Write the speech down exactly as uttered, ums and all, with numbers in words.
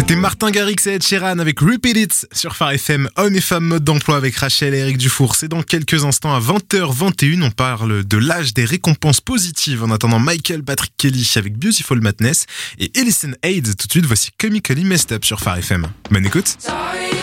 C'était Martin Garrix et Ed Sheeran avec Repeat It sur Phare F M. Hommes et femmes mode d'emploi avec Rachel et Eric Dufour. C'est dans quelques instants à vingt heures vingt et une. On parle de l'âge des récompenses positives. En attendant, Michael Patrick Kelly avec Beautiful Madness et Ellison Hayes. Tout de suite, voici Comically Messed Up sur Phare F M. Bonne écoute.